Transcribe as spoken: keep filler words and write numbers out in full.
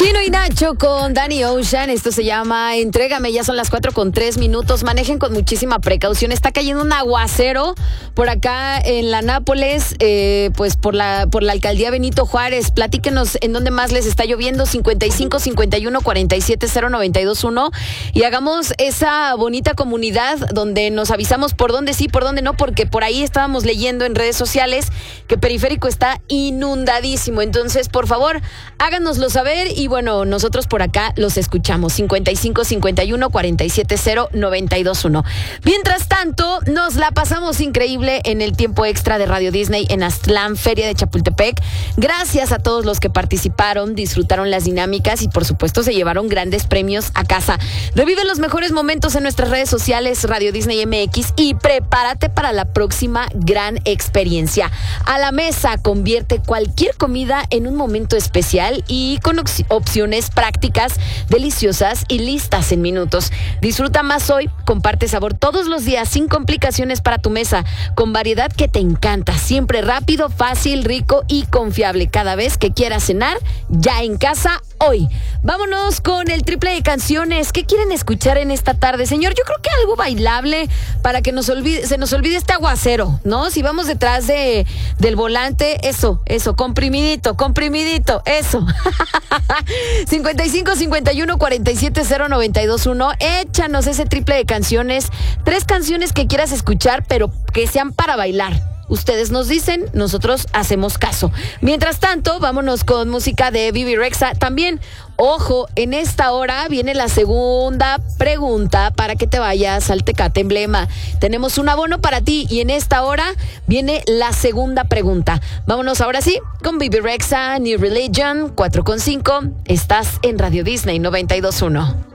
Chino y Nacho con Danny Ocean. Esto se llama Entrégame. Ya son las cuatro con tres minutos. Manejen con muchísima precaución. Está cayendo un aguacero por acá en la Nápoles, eh, pues por la por la alcaldía Benito Juárez. Platíquenos en dónde más les está lloviendo. cincuenta y cinco, cincuenta y uno, cuarenta y siete, cero noventa y dos uno. Y hagamos esa bonita comunidad donde nos avisamos por dónde sí, por dónde no, porque por ahí estábamos leyendo en redes sociales que Periférico está inundadísimo. Entonces, por favor, háganoslo saber. Y bueno, nosotros por acá los escuchamos. cincuenta y cinco, cincuenta y uno, cuarenta y siete, cero noventa y dos uno. Mientras tanto, nos la pasamos increíble en el tiempo extra de Radio Disney en Aztlán, Feria de Chapultepec. Gracias a todos los que participaron, disfrutaron las dinámicas y por supuesto se llevaron grandes premios a casa. Revive los mejores momentos en nuestras redes sociales, Radio Disney M X, y prepárate para la próxima gran experiencia. A la mesa, convierte cualquier comida en un momento especial y con opciones prácticas, deliciosas y listas en minutos. Disfruta más hoy, comparte sabor todos los días sin complicaciones para tu mesa, con variedad que te encanta, siempre rápido, fácil, rico y confiable. Cada vez que quieras cenar, ya en casa hoy. Vámonos con el triple de canciones. ¿Qué quieren escuchar en esta tarde, señor? Yo creo que algo bailable para que nos olvide, se nos olvide este aguacero, ¿no? Si vamos detrás de del volante, eso, eso, comprimidito, comprimidito, eso. cincuenta y cinco, cincuenta y uno, cuarenta y siete, cero noventa y dos uno. Échanos ese triple de canciones. Tres canciones que quieras escuchar, pero que sean para bailar. Ustedes nos dicen, nosotros hacemos caso. Mientras tanto, vámonos con música de Bebe Rexha. También, ojo, en esta hora viene la segunda pregunta para que te vayas al Tecate Emblema. Tenemos un abono para ti y en esta hora viene la segunda pregunta. Vámonos ahora sí con Bebe Rexha, New Religion, cuatro con cinco. Estás en Radio Disney noventa y dos uno.